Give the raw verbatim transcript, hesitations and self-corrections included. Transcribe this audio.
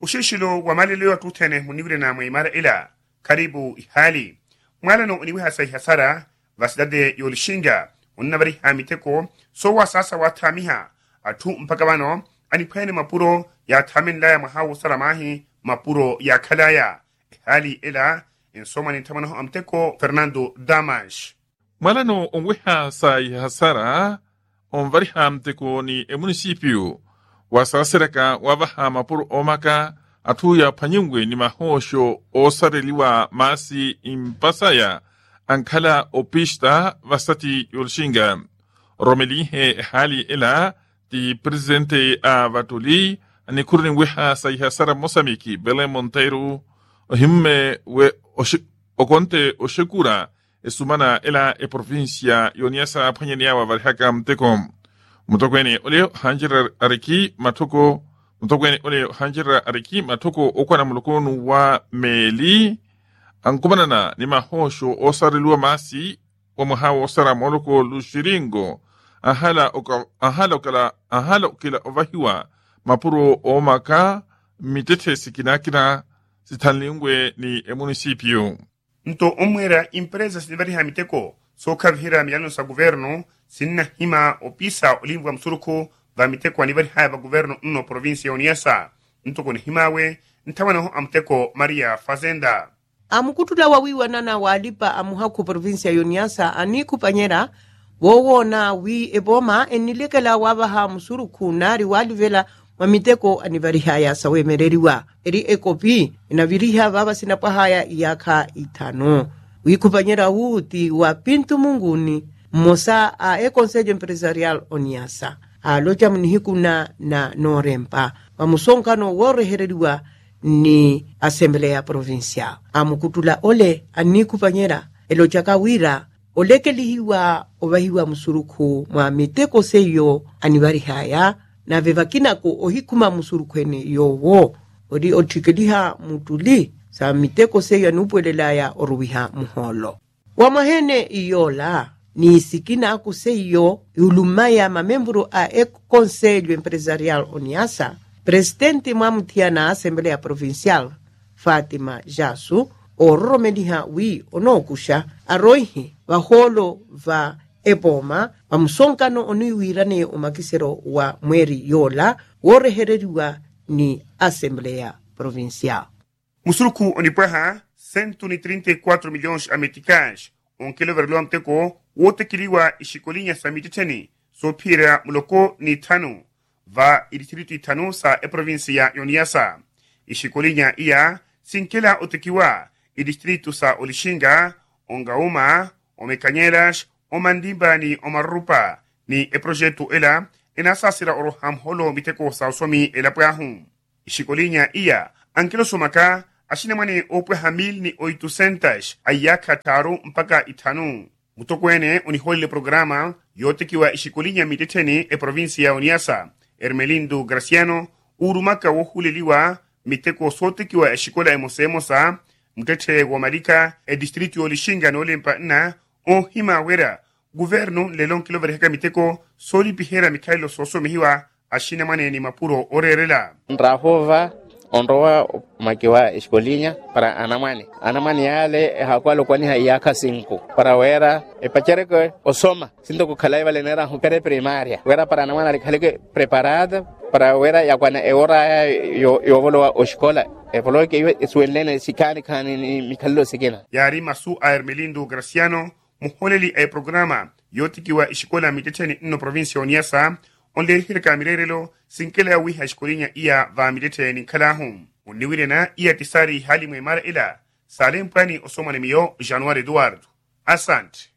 ushishilo wa malilio ya tutene muniwile na muimara ila karibu ihali mwalano uniwe hasa ihasara vasidade yolishinga unabari hamiteko so wa sasa watamiha atu mpaka wano anipene mapuro ya tamin laya mahawu saramahi mapuro ya kalaya ihali ila insoma nitamanaho amteko Fernando Damas. Mwalano unwe hasa ihasara onvari hamteko ni e municipio wasasiraka wabaha mapuro omaka atuya panyingwe ni mahosho osareliwa masi impasaya ankala opista vasati yolshinga romelihe hali ila ti presidente a vatuli ni kurni weha sayhasara Mosamiki Belen Monteiro himme we okonte oshekura esumana ila e provincia yoniasa panyenia wa varhaka mtekom mutokweni ole hanjira ariki matoko mutokweni ole hanjira ariki matoko okwana mulukonu wa meli ankumanana ni mahosho osariluwa masi wa muhawa osara moloko lushiringo ahala oka, ahala okala ahala okila ovahiwa mapuro omaka mitete sikinakina sitanlingwe ni e municipio. Nto omwera empresa silibari hamiteko so kavhira milano sa governo sinna hima opisa olimvu wa msuruku va miteko anibari haya va governo nno provincia Oniasa nto kone himawe ntawanaho amteko Maria Fazenda. Amukutula wawiwa nana walipa amuhaku provincia Oniasa aniku panyera wowo na wi eboma enilekela wabaha msuruku nari walivela mamiteko anibari haya sawe mereriwa eri ekopi inaviriha baba sinapahaya yaka itano wikupanyera wuti wa pintu munguni mosa a e consejo empresarial Oniasa a locha mnihikuna na norempa wamusonkano worehereriwa ni asamblea provincial amukutula ole anikupanyera elocha kawira olekelihiwa obahiwa musuruku mwa miteko seyo anibari haya na vevakina ko ohikuma musurukwene yowo odi otikeliha mutuli sa miteko seyo nupwelelaya oruwiha muholo wamahene iyola ni sikina aku seyo ulumaya mamembro a e conselho empresarial Oniasa presidente mwamutiana asamblea provincial Fatima Jasu oromediha wi onokusha aroihi vaholo va eboma wamusonkano oniwirane umakisero wa mweri yola worehereriwa ni asamblea provincial. Musuruku onipaha cento trinta e quatro milhões americanos onkelo verlo amteko wotekiliwa ishikolinya samititeni so pira muloko ni tano va idistritu tano sa e provincia Oniasa ishikolinya iya sinkela otekiwa idistritu sa Olishinga ongauma omekanyelas omandimba ni omarupa ni e projeto ela enasasira oroham holo miteko sa osomi ela pwahum ishikolinya iya ankelo somaka ashinemane opweha mil ni oitocentas ayaka taro mpaka itanu mutokwene unihole programa yotekiwa ishikolinya miteteni e provincia Oniasa Hermelindo Graciano urumaka wohuleliwa miteko sotekiwa ishikola emosemosa mtete wa malika e distritu Olishinga nolempa na o hima wera governo lelon kilovere heka miteko soli pihera Mikailo soso mihiwa ashina mane ni mapuro orerela Rahova onroa makiwa escolinha para anamani anamani yale hakwalo kwani hayaka cinco para wera e pachere osoma sinto ko khalai vale nera hukare primaria wera para anamani khale preparada para wera ya kwana e ora yo yo volo escola e volo ke suelene sikani kani ni Mikailo sikena yari masu a Hermelindo Graciano muholeli e programa yotikiwa escola miteteni no provincia Oniasa onde hirka mirerelo sinkela wi hashkolinya iya va mitete ni kalahum uniwirena iya tisari hali mwemara ila salem plani osomane miyo Januari Eduardo asante.